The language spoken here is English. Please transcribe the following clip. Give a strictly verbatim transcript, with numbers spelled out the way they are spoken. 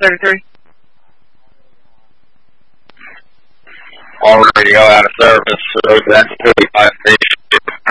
thirty-three. All radio out of service, so that's thirty-five station.